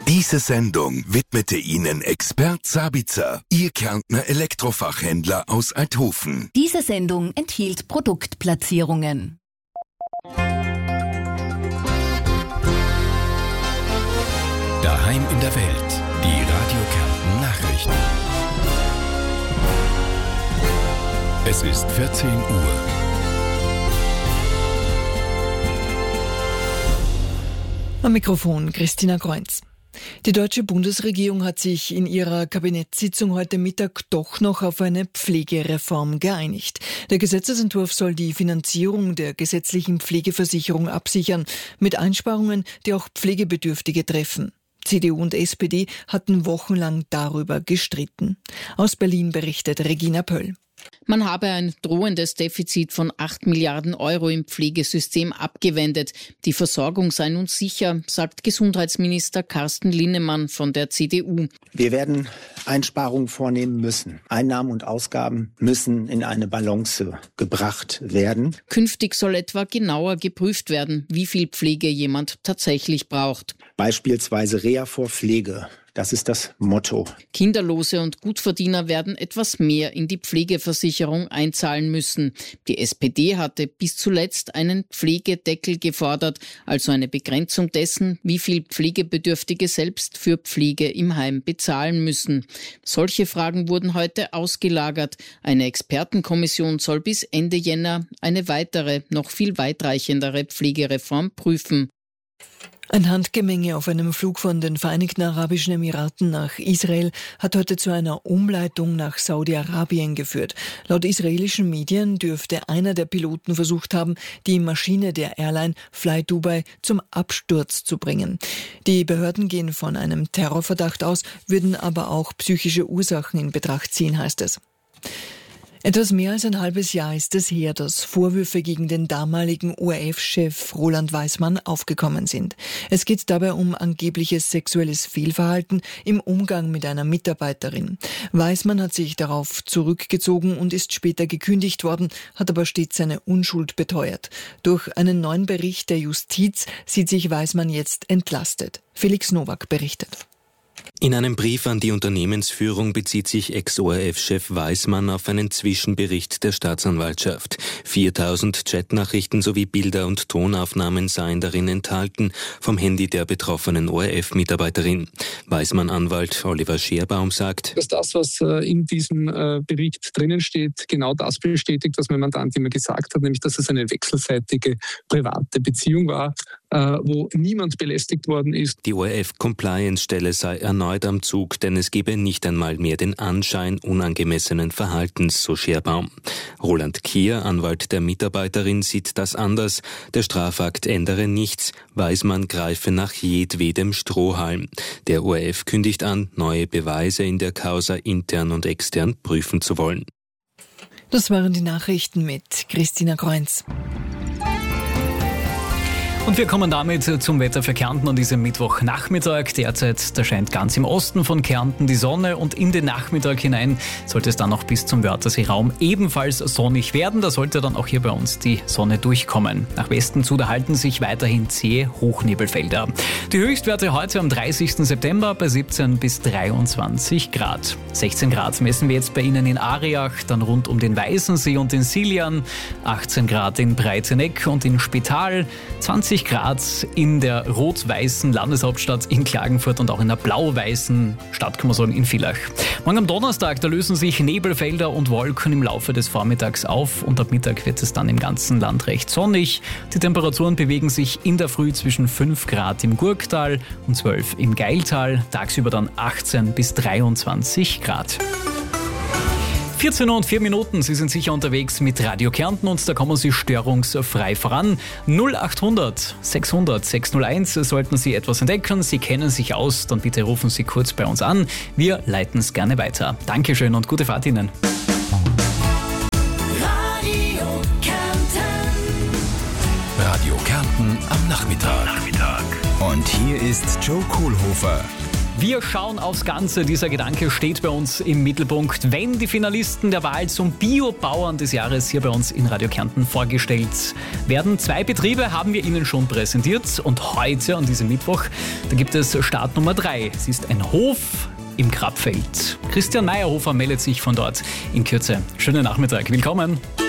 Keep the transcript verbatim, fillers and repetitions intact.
Diese Sendung widmete Ihnen Expert Sabitzer, Ihr Kärntner Elektrofachhändler aus Althofen. Diese Sendung enthielt Produktplatzierungen. Daheim in der Welt, die Radio Kärnten Nachrichten. Es ist vierzehn Uhr. Am Mikrofon Christina Kreunz. Die deutsche Bundesregierung hat sich in ihrer Kabinettssitzung heute Mittag doch noch auf eine Pflegereform geeinigt. Der Gesetzesentwurf soll die Finanzierung der gesetzlichen Pflegeversicherung absichern, mit Einsparungen, die auch Pflegebedürftige treffen. C D U und S P D hatten wochenlang darüber gestritten. Aus Berlin berichtet Regina Pöll. Man habe ein drohendes Defizit von acht Milliarden Euro im Pflegesystem abgewendet. Die Versorgung sei nun sicher, sagt Gesundheitsminister Carsten Linnemann von der C D U. Wir werden Einsparungen vornehmen müssen. Einnahmen und Ausgaben müssen in eine Balance gebracht werden. Künftig soll etwa genauer geprüft werden, wie viel Pflege jemand tatsächlich braucht. Beispielsweise Reha vor Pflege. Das ist das Motto. Kinderlose und Gutverdiener werden etwas mehr in die Pflegeversicherung einzahlen müssen. Die S P D hatte bis zuletzt einen Pflegedeckel gefordert, also eine Begrenzung dessen, wie viel Pflegebedürftige selbst für Pflege im Heim bezahlen müssen. Solche Fragen wurden heute ausgelagert. Eine Expertenkommission soll bis Ende Jänner eine weitere, noch viel weitreichendere Pflegereform prüfen. Ein Handgemenge auf einem Flug von den Vereinigten Arabischen Emiraten nach Israel hat heute zu einer Umleitung nach Saudi-Arabien geführt. Laut israelischen Medien dürfte einer der Piloten versucht haben, die Maschine der Airline Fly Dubai zum Absturz zu bringen. Die Behörden gehen von einem Terrorverdacht aus, würden aber auch psychische Ursachen in Betracht ziehen, heißt es. Etwas mehr als ein halbes Jahr ist es her, dass Vorwürfe gegen den damaligen O R F-Chef Roland Weismann aufgekommen sind. Es geht dabei um angebliches sexuelles Fehlverhalten im Umgang mit einer Mitarbeiterin. Weismann hat sich darauf zurückgezogen und ist später gekündigt worden, hat aber stets seine Unschuld beteuert. Durch einen neuen Bericht der Justiz sieht sich Weismann jetzt entlastet. Felix Nowak berichtet. In einem Brief an die Unternehmensführung bezieht sich Ex-O R F-Chef Weismann auf einen Zwischenbericht der Staatsanwaltschaft. viertausend Chatnachrichten sowie Bilder und Tonaufnahmen seien darin enthalten, vom Handy der betroffenen O R F-Mitarbeiterin. Weismann-Anwalt Oliver Scherbaum sagt, dass das, was in diesem Bericht drinnen steht, genau das bestätigt, was mein Mandant immer gesagt hat, nämlich dass es eine wechselseitige private Beziehung war, wo niemand belästigt worden ist. Die O R F-Compliance-Stelle sei erneut am Zug, denn es gebe nicht einmal mehr den Anschein unangemessenen Verhaltens, so Scherbaum. Roland Kier, Anwalt der Mitarbeiterin, sieht das anders. Der Strafakt ändere nichts. Weismann greife nach jedwedem Strohhalm. Der O R F kündigt an, neue Beweise in der Causa intern und extern prüfen zu wollen. Das waren die Nachrichten mit Christina Kreunz. Und wir kommen damit zum Wetter für Kärnten an diesem Mittwochnachmittag. Derzeit, da scheint ganz im Osten von Kärnten die Sonne und in den Nachmittag hinein sollte es dann noch bis zum Wörthersee-Raum ebenfalls sonnig werden. Da sollte dann auch hier bei uns die Sonne durchkommen. Nach Westen zu, da halten sich weiterhin zähe Hochnebelfelder. Die Höchstwerte heute am dreißigsten September bei siebzehn bis dreiundzwanzig Grad. sechzehn Grad messen wir jetzt bei Ihnen in Ariach, dann rund um den Weißensee und den Siljan. achtzehn Grad in Breiteneck und in Spital. zwanzig Grad in der rot-weißen Landeshauptstadt in Klagenfurt und auch in der blau-weißen Stadt, kann man sagen, in Villach. Morgen am Donnerstag, da lösen sich Nebelfelder und Wolken im Laufe des Vormittags auf und ab Mittag wird es dann im ganzen Land recht sonnig. Die Temperaturen bewegen sich in der Früh zwischen fünf Grad im Gurktal und zwölf im Geiltal, tagsüber dann achtzehn bis dreiundzwanzig Grad. vierzehn Uhr und vier Minuten, Sie sind sicher unterwegs mit Radio Kärnten und da kommen Sie störungsfrei voran. null achthundert sechshundert sechshunderteins sollten Sie etwas entdecken, Sie kennen sich aus, dann bitte rufen Sie kurz bei uns an. Wir leiten es gerne weiter. Dankeschön und gute Fahrt Ihnen. Radio Kärnten. Radio Kärnten am Nachmittag. Nachmittag. Und hier ist Joe Kohlhofer. Wir schauen aufs Ganze. Dieser Gedanke steht bei uns im Mittelpunkt, wenn die Finalisten der Wahl zum Biobauern des Jahres hier bei uns in Radio Kärnten vorgestellt werden. Zwei Betriebe haben wir Ihnen schon präsentiert und heute, an diesem Mittwoch, da gibt es Start Nummer drei. Es ist ein Hof im Grabfeld. Christian Meyerhofer meldet sich von dort in Kürze. Schönen Nachmittag, willkommen.